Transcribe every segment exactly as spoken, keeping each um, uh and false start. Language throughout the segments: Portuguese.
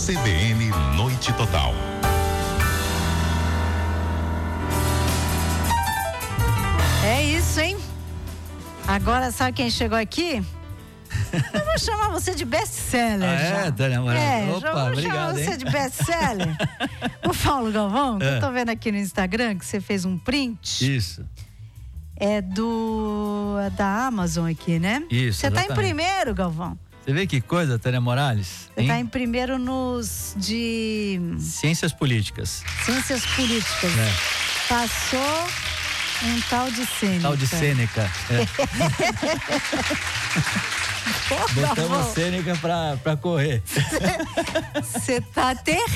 C B N Noite Total. É isso, hein? Agora sabe quem chegou aqui? Eu vou chamar você de best-seller. Ah, já. é, Tânia Moraes? É, Opa, já vou obrigado, chamar você hein? de best-seller. O Paulo Galvão, que É. eu tô vendo aqui no Instagram, que você fez um print. Isso. É do é da Amazon aqui, né? Isso, Você tá em exatamente. primeiro, Galvão. Você vê que coisa, Tânia Morales? Você hein? tá em primeiro nos de Ciências políticas. ciências políticas. É. Passou um tal de Sêneca. Tal de Sêneca. É. Pô, Botamos Galvão, Sêneca pra, pra correr. você tá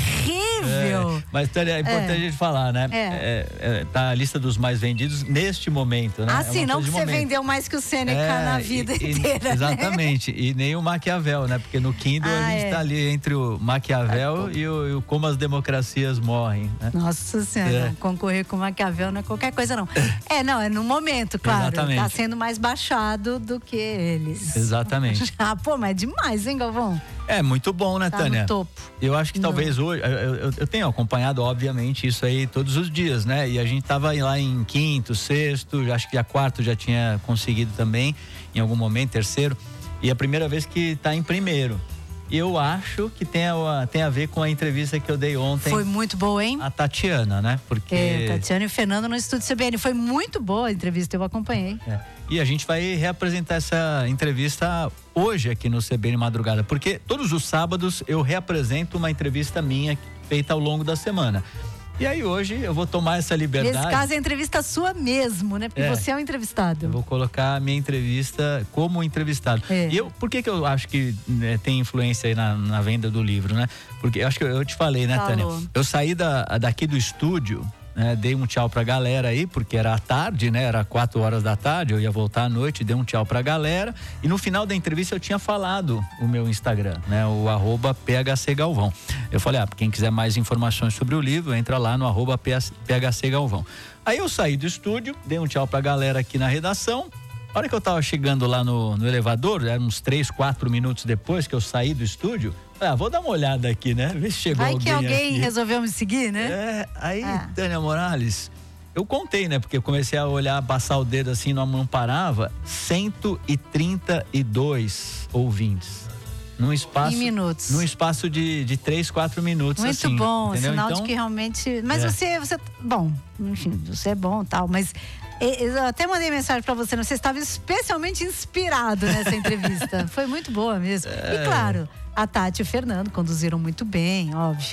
terrível. É, mas, Tânia, é importante É. a gente falar, né? É. É, é, tá a lista dos mais vendidos neste momento, né? Ah, É sim, uma não coisa que de você momento. vendeu mais que o Sêneca É, na vida e- e- inteira, né? Exatamente. E nem o Maquiavel, né? Porque no Kindle Ah, a gente é. tá ali entre o Maquiavel Ah, e, o, e o Como as Democracias Morrem, né? Nossa Senhora, É. não, concorrer com o Maquiavel não é qualquer coisa, não. É, não, é no momento, claro. Exatamente. Tá sendo mais baixado do que eles. Exatamente. Ah, pô, mas é demais, hein, Galvão? É muito bom, né, Tá Tânia? no topo. Eu acho que Não. talvez hoje, eu, eu- eu tenho acompanhado, obviamente, isso aí todos os dias, né? E a gente tava lá em quinto, sexto, acho que a quarto já tinha conseguido também, em algum momento, terceiro. E é a primeira vez que tá em primeiro. E eu acho que tem a, tem a ver com a entrevista que eu dei ontem Foi muito boa, hein? a Tatiana, né? Porque. É, Tatiana e o Fernando no Estúdio C B N. Foi muito boa a entrevista, eu acompanhei. É. E a gente vai reapresentar essa entrevista hoje aqui no C B N Madrugada, porque todos os sábados eu reapresento uma entrevista minha feita ao longo da semana. E aí hoje eu vou tomar essa liberdade. Nesse caso é entrevista sua mesmo, né? Porque É. você é o entrevistado. Eu vou colocar a minha entrevista como entrevistado. É. E eu, por que que eu acho que né, tem influência aí na, na venda do livro, né? Porque eu acho que eu, eu te falei, né, Falou. Tânia? Eu saí da, daqui do estúdio, né, dei um tchau pra galera aí, porque era à tarde, né? Era quatro horas da tarde, eu ia voltar à noite, dei um tchau pra galera. E no final da entrevista eu tinha falado o meu Instagram, né? O arroba P H C Galvão. Eu falei, ah, quem quiser mais informações sobre o livro, entra lá no arroba P H C Galvão. Aí eu saí do estúdio, dei um tchau pra galera aqui na redação. A hora que eu tava chegando lá no, no elevador, eram uns três, quatro minutos depois que eu saí do estúdio, falei, ah, vou dar uma olhada aqui, né? Ver se chegou Vai alguém que alguém aqui. resolveu me seguir, né? É, aí, Ah. Tânia Morales, eu contei, né? Porque eu comecei a olhar, passar o dedo assim, não, não parava. cento e trinta e dois ouvintes. Num espaço. Em minutos. Num espaço de, de três, quatro minutos. Muito assim, bom, entendeu? sinal Então, de que realmente. Mas É. você, você. Bom, enfim, você é bom e tal, mas e- eu até mandei mensagem pra você, né? Você estava especialmente inspirado nessa entrevista. Foi muito boa mesmo. É. E claro, a Tati e o Fernando conduziram muito bem, óbvio.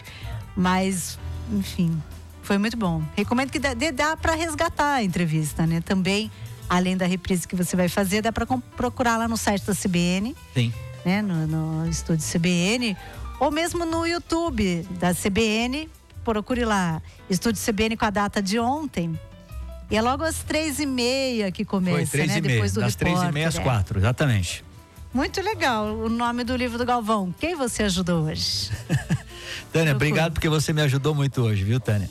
Mas, enfim, foi muito bom. Recomendo que dá, dê- dá pra resgatar a entrevista, né? Também, além da reprise que você vai fazer, dá pra com- procurar lá no site da C B N. Sim. Né, no, no estúdio C B N, ou mesmo no YouTube da C B N, procure lá, estúdio C B N com a data de ontem. E é logo às três e meia que começa, Foi três né? e meia. Depois do Das três e repórter, meia às é. quatro, exatamente. Muito legal o nome do livro do Galvão. Quem você ajudou hoje? Tânia, Procure. obrigado porque você me ajudou muito hoje, viu, Tânia?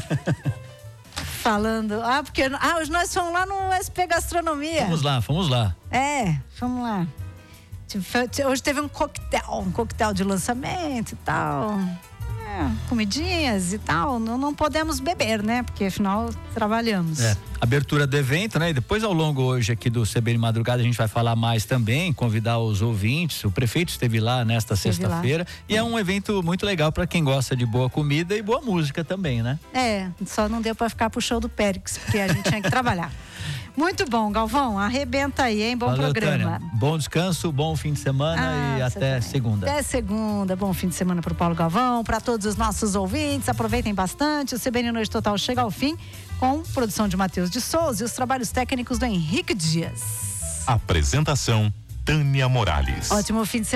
Falando. Ah, porque. Ah, hoje nós fomos lá no S P Gastronomia. Vamos lá, vamos lá. É, vamos lá. Hoje teve um coquetel, um coquetel de lançamento e tal. É, comidinhas e tal. Não, não podemos beber, né? Porque afinal trabalhamos. É, abertura do evento, né? E depois ao longo hoje aqui do C B N Madrugada a gente vai falar mais também, convidar os ouvintes. O prefeito esteve lá nesta Esteve sexta-feira lá. e é um evento muito legal para quem gosta de boa comida e boa música também, né? É, só não deu pra ficar pro show do Périx, porque a gente tinha que trabalhar. Muito bom, Galvão. Arrebenta aí, hein? Bom Valeu, programa. Tânia. Bom descanso, bom fim de semana Ah, e você até também. segunda. Até segunda. Bom fim de semana pro Paulo Galvão, para todos os nossos ouvintes. Aproveitem bastante. O C B N Noite Total chega ao fim com produção de Matheus de Souza e os trabalhos técnicos do Henrique Dias. Apresentação Tânia Morales. Ótimo fim de semana.